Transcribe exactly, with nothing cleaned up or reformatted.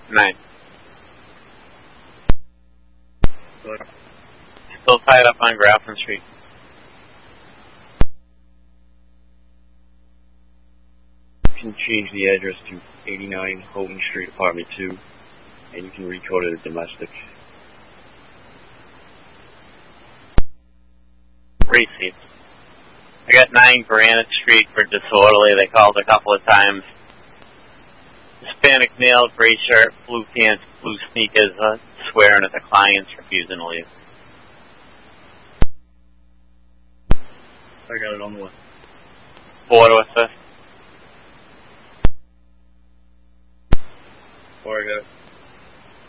Nine. Good. Still tied up on Grafton Street. You can change the address to eighty-nine Houghton Street, Apartment two, and you can recode it as domestic. Receipts. I got nine Granite Street for disorderly. They called a couple of times. Hispanic male, gray shirt, blue pants, blue sneakers, uh, swearing at the clients, refusing to leave. I got it on the list. Four to assist. Four, I got it.